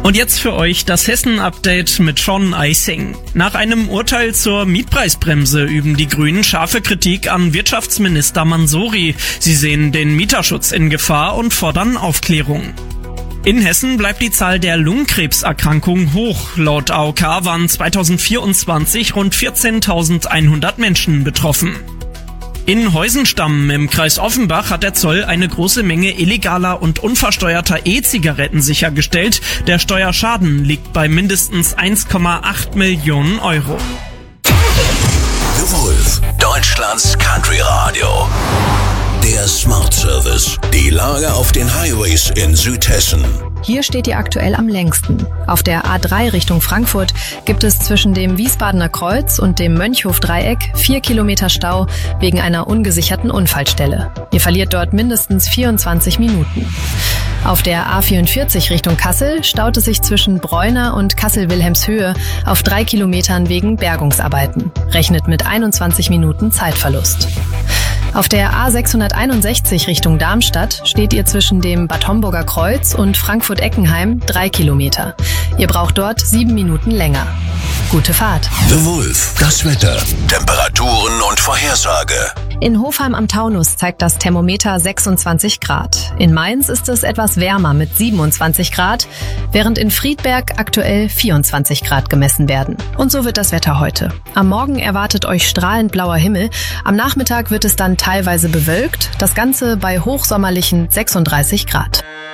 Und jetzt für euch das Hessen-Update mit Sean Eising. Nach einem Urteil zur Mietpreisbremse üben die Grünen scharfe Kritik an Wirtschaftsminister Mansouri. Sie sehen den Mieterschutz in Gefahr und fordern Aufklärung. In Hessen bleibt die Zahl der Lungenkrebserkrankungen hoch. Laut AOK waren 2024 rund 14.100 Menschen betroffen. In Heusenstamm im Kreis Offenbach hat der Zoll eine große Menge illegaler und unversteuerter E-Zigaretten sichergestellt. Der Steuerschaden liegt bei mindestens 1,8 Millionen Euro. The Wolf, Deutschlands Country Radio. Der Smart Service. Die Lage auf den Highways in Südhessen. Hier steht ihr aktuell am längsten. Auf der A3 Richtung Frankfurt gibt es zwischen dem Wiesbadener Kreuz und dem Mönchhof-Dreieck 4 Kilometer Stau wegen einer ungesicherten Unfallstelle. Ihr verliert dort mindestens 24 Minuten. Auf der A44 Richtung Kassel staut es sich zwischen Bräuner und Kassel-Wilhelmshöhe auf 3 Kilometern wegen Bergungsarbeiten. Rechnet mit 21 Minuten Zeitverlust. Auf der A661 Richtung Darmstadt steht ihr zwischen dem Bad Homburger Kreuz und Frankfurt-Eckenheim 3 Kilometer. Ihr braucht dort 7 Minuten länger. Gute Fahrt. The Wolf, das Wetter, Temperaturen und Vorhersage. In Hofheim am Taunus zeigt das Thermometer 26 Grad. In Mainz ist es etwas wärmer mit 27 Grad, während in Friedberg aktuell 24 Grad gemessen werden. Und so wird das Wetter heute. Am Morgen erwartet euch strahlend blauer Himmel. Am Nachmittag wird es dann teilweise bewölkt. Das Ganze bei hochsommerlichen 36 Grad.